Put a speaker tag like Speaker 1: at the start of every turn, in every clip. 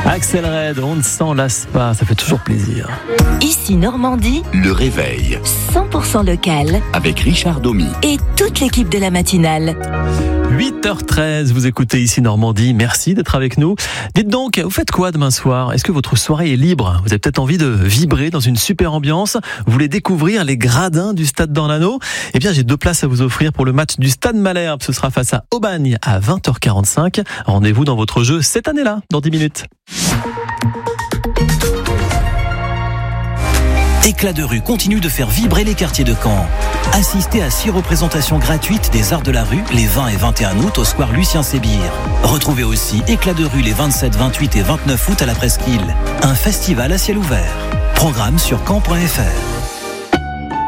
Speaker 1: Axel Red, on ne s'en lasse pas, ça fait toujours plaisir.
Speaker 2: Ici Normandie,
Speaker 3: Le réveil
Speaker 2: 100% local
Speaker 3: avec Richard Domy.
Speaker 2: et toute l'équipe de la matinale.
Speaker 1: 8h13, vous écoutez ici Normandie, merci d'être avec nous. Dites donc, vous faites quoi demain soir ? Est-ce que votre soirée est libre ? Vous avez peut-être envie de vibrer dans une super ambiance ? Vous voulez découvrir les gradins du Stade d'Ornano ? Eh bien, j'ai 2 places à vous offrir pour le match du Stade Malherbe. Ce sera face à Aubagne à 20h45. Rendez-vous dans votre jeu cette année-là, dans 10 minutes.
Speaker 4: Éclat de rue continue de faire vibrer les quartiers de Caen. Assistez à 6 représentations gratuites des Arts de la rue les 20 et 21 août au square Lucien Sébir. Retrouvez aussi Éclat de rue les 27, 28 et 29 août à la Presqu'île. Un festival à ciel ouvert. Programme sur caen.fr.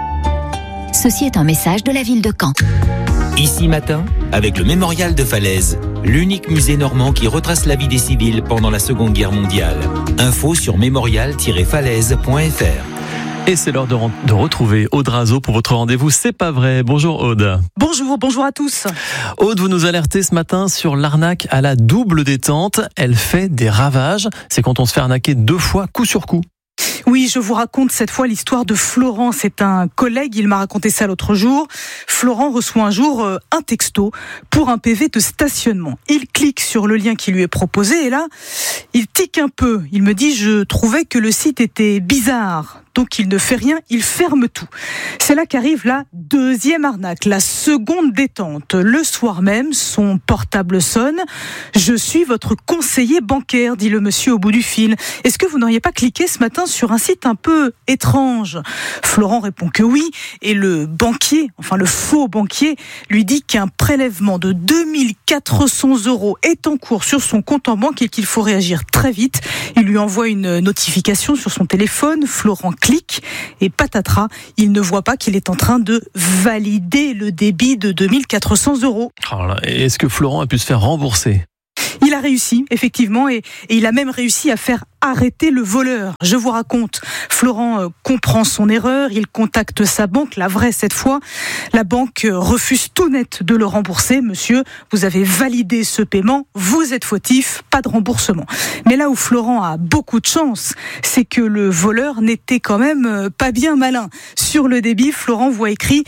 Speaker 5: Ceci est un message de la ville de Caen.
Speaker 6: Ici matin, avec le mémorial de Falaise, l'unique musée normand qui retrace la vie des civils pendant la Seconde Guerre mondiale. Info sur mémorial-falaise.fr.
Speaker 1: Et c'est l'heure de retrouver Aude Razeau pour votre rendez-vous C'est pas vrai. Bonjour Aude.
Speaker 7: Bonjour à tous.
Speaker 1: Aude, vous nous alertez ce matin sur l'arnaque à la double détente. Elle fait des ravages. C'est quand on se fait arnaquer 2 fois, coup sur coup.
Speaker 7: Oui, je vous raconte cette fois l'histoire de Florent. C'est un collègue, il m'a raconté ça l'autre jour. Florent reçoit un jour un texto pour un PV de stationnement. Il clique sur le lien qui lui est proposé et là, il tique un peu. Il me dit, je trouvais que le site était bizarre. Donc il ne fait rien, il ferme tout. C'est là qu'arrive la deuxième arnaque, la seconde détente. Le soir même, son portable sonne. Je suis votre conseiller bancaire, dit le monsieur au bout du fil. Est-ce que vous n'auriez pas cliqué ce matin sur un site un peu étrange ? Florent répond que oui. Et le banquier, enfin le faux banquier, lui dit qu'un prélèvement de 2400 € est en cours sur son compte en banque et qu'il faut réagir très vite. Il lui envoie une notification sur son téléphone. Florent clique et patatras, il ne voit pas qu'il est en train de valider le débit de 2400 €.
Speaker 1: Oh là, est-ce que Florent a pu se faire rembourser ?
Speaker 7: Il a réussi, effectivement, et il a même réussi à faire arrêter le voleur. Je vous raconte, Florent comprend son erreur, il contacte sa banque, la vraie cette fois. La banque refuse tout net de le rembourser. Monsieur, vous avez validé ce paiement, vous êtes fautif, pas de remboursement. Mais là où Florent a beaucoup de chance, c'est que le voleur n'était quand même pas bien malin. Sur le débit, Florent voit écrit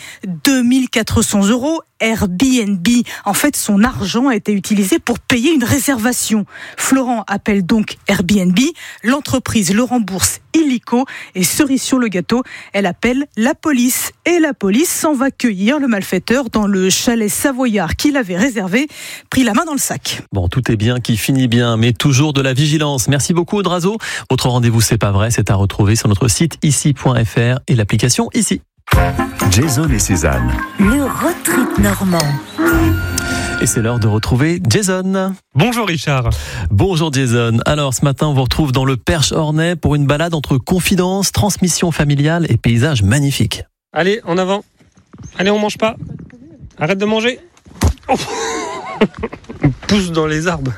Speaker 7: 2400 € Airbnb. En fait, son argent a été utilisé pour payer une réservation. Florent appelle donc Airbnb. L'entreprise le rembourse illico et cerise sur le gâteau, elle appelle la police. Et la police s'en va cueillir le malfaiteur dans le chalet savoyard qu'il avait réservé, pris la main dans le sac.
Speaker 1: Bon, tout est bien qui finit bien, mais toujours de la vigilance. Merci beaucoup Aude Razeau. Votre rendez-vous C'est pas vrai, c'est à retrouver sur notre site ici.fr et l'application Ici.
Speaker 3: Jason et Cézanne.
Speaker 2: Le road trip normand.
Speaker 1: Et c'est l'heure de retrouver Jason.
Speaker 8: Bonjour Richard.
Speaker 1: Bonjour Jason. Alors ce matin on vous retrouve dans le Perche Ornay pour une balade entre confidences, transmission familiale et paysages magnifiques.
Speaker 8: Allez, en avant. Allez, on mange pas. Arrête de manger. Oh. On pousse dans les arbres.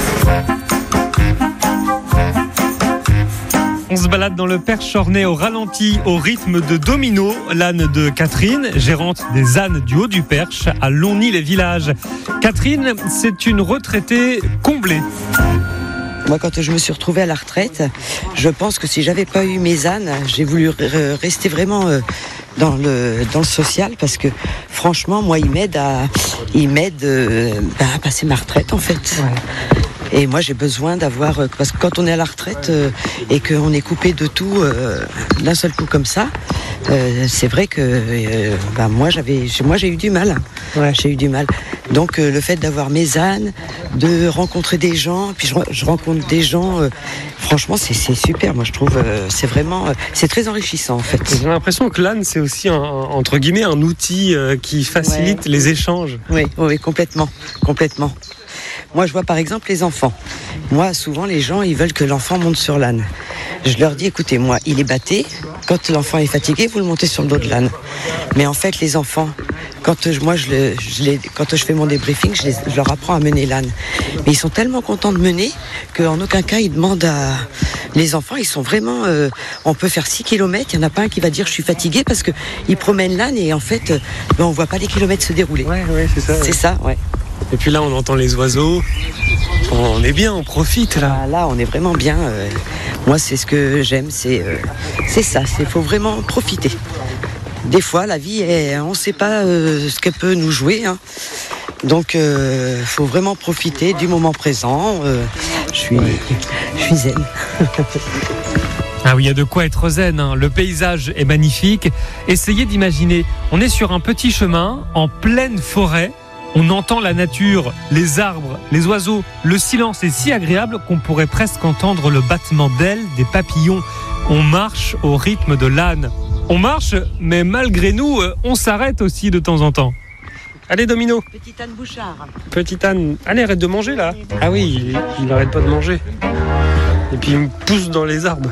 Speaker 8: On se balade dans le Perche Ornay au ralenti, au rythme de Domino, l'âne de Catherine, gérante des ânes du Haut du Perche, à Longny-les-Villages. Catherine, c'est une retraitée comblée.
Speaker 9: Moi, quand je me suis retrouvée à la retraite, je pense que si j'avais pas eu mes ânes, j'ai voulu rester vraiment dans le social parce que franchement, moi, ils m'aident à passer ma retraite en fait. Ouais. Et moi j'ai besoin d'avoir, parce que quand on est à la retraite et qu'on est coupé de tout d'un seul coup comme ça, c'est vrai que moi j'ai eu du mal. Ouais. J'ai eu du mal. Donc le fait d'avoir mes ânes, de rencontrer des gens, puis je rencontre des gens, franchement c'est super. Moi je trouve c'est vraiment c'est très enrichissant en fait.
Speaker 8: J'ai l'impression que l'âne c'est aussi entre guillemets un outil qui facilite les échanges.
Speaker 9: Oui, complètement. Moi, je vois par exemple les enfants. Moi, souvent, les gens, ils veulent que l'enfant monte sur l'âne. Je leur dis, écoutez, moi, il est batté. Quand l'enfant est fatigué, vous le montez sur le dos de l'âne. Mais en fait, les enfants, quand je fais mon débriefing, je leur apprends à mener l'âne. Mais ils sont tellement contents de mener qu'en aucun cas, ils demandent à... Les enfants, ils sont vraiment... on peut faire 6 km, il n'y en a pas un qui va dire je suis fatigué parce qu'ils promènent l'âne et en fait, on ne voit pas les kilomètres se dérouler.
Speaker 8: Ouais, c'est ça.
Speaker 9: C'est ça, ouais.
Speaker 8: Et puis là, on entend les oiseaux. On est bien, on profite là.
Speaker 9: Là, on est vraiment bien. Moi, c'est ce que j'aime, c'est ça. Il faut vraiment profiter. Des fois, la vie, on ne sait pas ce qu'elle peut nous jouer. Hein. Donc, faut vraiment profiter du moment présent. Je suis zen.
Speaker 8: Ah oui, il y a de quoi être zen, hein. Le paysage est magnifique. Essayez d'imaginer, on est sur un petit chemin en pleine forêt. On entend la nature, les arbres, les oiseaux. Le silence est si agréable qu'on pourrait presque entendre le battement d'ailes des papillons. On marche au rythme de l'âne. On marche, mais malgré nous, on s'arrête aussi de temps en temps. Allez, Domino.
Speaker 9: Petit âne Bouchard.
Speaker 8: Petit âne. Allez, arrête de manger là. Ah oui, il n'arrête pas de manger. Et puis il me pousse dans les arbres.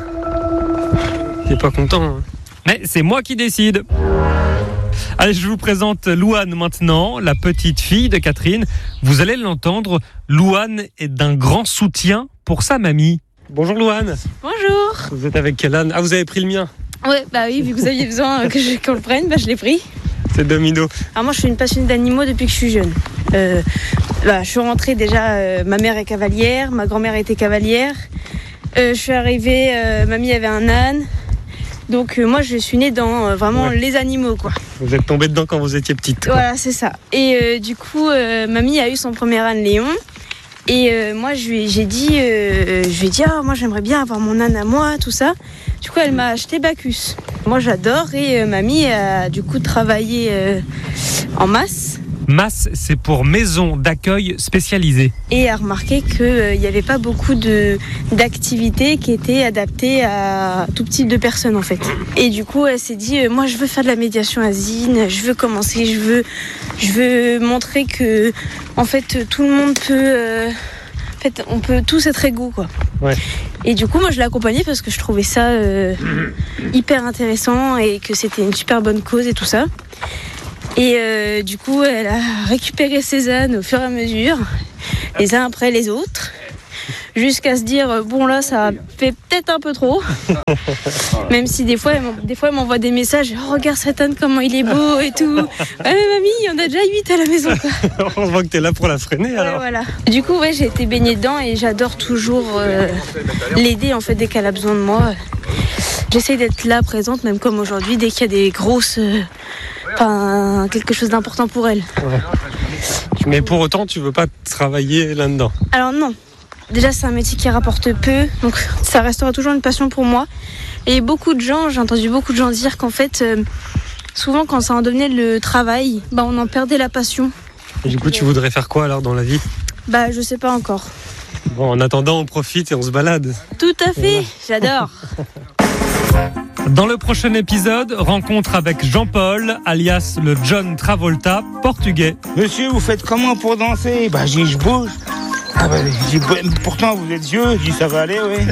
Speaker 8: Il n'est pas content. Hein. Mais c'est moi qui décide. Allez, je vous présente Louane maintenant, la petite fille de Catherine. Vous allez l'entendre, Louane est d'un grand soutien pour sa mamie. Bonjour Louane.
Speaker 10: Bonjour.
Speaker 8: Vous êtes avec quel âne ? Ah, vous avez pris le mien ?
Speaker 10: Ouais, bah oui, vu que vous aviez besoin qu'on le prenne, je l'ai pris.
Speaker 8: C'est Domino.
Speaker 10: Alors moi, je suis une passionnée d'animaux depuis que je suis jeune. Je suis rentrée déjà, ma mère est cavalière, ma grand-mère était cavalière. Je suis arrivée, mamie avait un âne. Donc moi, je suis née dans vraiment les animaux, quoi.
Speaker 8: Vous êtes tombée dedans quand vous étiez petite.
Speaker 10: Voilà, c'est ça. Et du coup, mamie a eu son premier âne Léon. Et moi, je lui ai dit, moi j'aimerais bien avoir mon âne à moi, tout ça. Du coup, elle m'a acheté Bacchus. Moi, j'adore et mamie a du coup travaillé en masse.
Speaker 8: MAS, c'est pour maison d'accueil spécialisée.
Speaker 10: Et a remarqué qu'il n'y avait pas beaucoup d'activités qui étaient adaptées à tout type de personnes en fait. Et du coup, elle s'est dit, moi je veux faire de la médiation asine, je veux commencer, je veux montrer que en fait tout le monde peut... on peut tous être égaux, quoi.
Speaker 8: Ouais.
Speaker 10: Et du coup, moi, je l'ai accompagnée parce que je trouvais ça hyper intéressant et que c'était une super bonne cause et tout ça. Et du coup, elle a récupéré ses ânes au fur et à mesure, les uns après les autres, jusqu'à se dire, bon là, ça fait peut-être un peu trop. Même si des fois, elle m'envoie des messages, oh, regarde cet âne, comment il est beau et tout. Ouais, mais mamie, il y en a déjà 8 à la maison, quoi.
Speaker 8: On voit que t'es là pour la freiner, alors.
Speaker 10: Ouais, voilà. Du coup, j'ai été baignée dedans et j'adore toujours l'aider, en fait, dès qu'elle a besoin de moi. J'essaie d'être là, présente, même comme aujourd'hui, dès qu'il y a des grosses... quelque chose d'important pour elle.
Speaker 8: Ouais. Mais pour autant, tu veux pas travailler là-dedans ?
Speaker 10: Alors non. Déjà, c'est un métier qui rapporte peu, donc ça restera toujours une passion pour moi. Et j'ai entendu beaucoup de gens dire qu'en fait, souvent quand ça en devenait le travail, on en perdait la passion.
Speaker 8: Et du coup, tu voudrais faire quoi alors dans la vie ?
Speaker 10: Je sais pas encore.
Speaker 8: Bon, en attendant, on profite et on se balade.
Speaker 10: Tout à fait, j'adore.
Speaker 8: Dans le prochain épisode, rencontre avec Jean-Paul, alias le John Travolta, portugais.
Speaker 11: Monsieur, vous faites comment pour danser ? Je bouge. Pourtant, vous êtes vieux. Je dis, ça va aller, oui.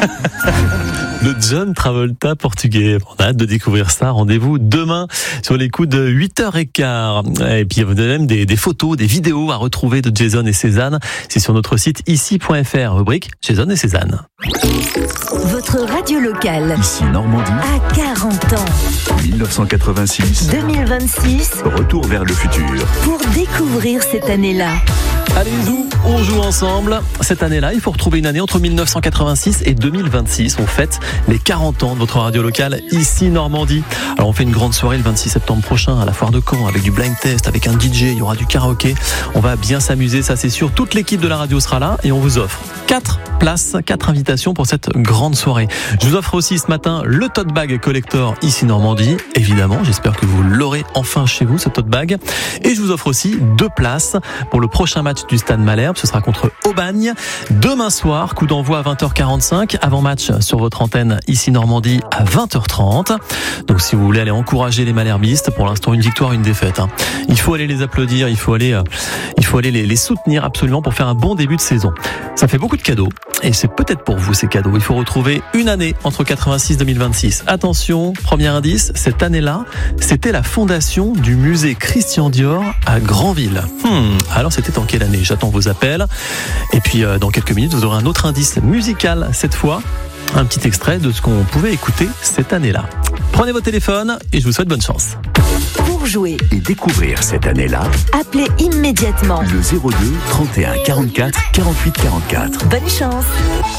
Speaker 1: Le John Travolta portugais. On a hâte de découvrir ça. Rendez-vous demain sur les coups de 8h15. Et puis, vous avez même des photos, des vidéos à retrouver de Jason et Cézanne. C'est sur notre site ici.fr, rubrique Jason et Cézanne.
Speaker 2: Votre radio locale.
Speaker 3: Ici Normandie.
Speaker 2: À 40 ans.
Speaker 3: 1986.
Speaker 2: 2026.
Speaker 3: Retour vers le futur.
Speaker 2: Pour découvrir cette année-là.
Speaker 1: Allez, on joue ensemble. Cette année-là, il faut retrouver une année entre 1986 et 2026. On fête les 40 ans de votre radio locale ici Normandie. Alors on fait une grande soirée le 26 septembre prochain à la foire de Caen avec du blind test, avec un DJ, il y aura du karaoké. On va bien s'amuser, ça c'est sûr. Toute l'équipe de la radio sera là et on vous offre 4 places, 4 invitations pour cette grande soirée. Je vous offre aussi ce matin le tote bag collector ici Normandie. Évidemment, j'espère que vous l'aurez enfin chez vous, ce tote bag. Et je vous offre aussi 2 places pour le prochain match du Stade Malherbe. Ce sera contre Aubagne. Demain soir, coup d'envoi à 20h45. Avant-match sur votre antenne ici Normandie à 20h30. Donc si vous voulez aller encourager les Malherbistes, pour l'instant une victoire, une défaite. Il faut aller les applaudir, il faut aller les soutenir absolument pour faire un bon début de saison. Ça fait beaucoup de cadeaux et c'est peut-être pour vous ces cadeaux. Il faut retrouver une année entre 86 et 2026. Attention, premier indice, cette année-là, c'était la fondation du musée Christian Dior à Granville. Alors c'était en quelle année ? J'attends vos appels. Et puis dans quelques minutes, vous aurez un autre indice musical cette fois. Un petit extrait de ce qu'on pouvait écouter cette année-là. Prenez vos téléphones et je vous souhaite bonne chance.
Speaker 2: Pour pour jouer.
Speaker 3: Et découvrir cette année-là,
Speaker 2: Appelez immédiatement.
Speaker 3: le 02 31 44 48 44.
Speaker 2: Bonne chance.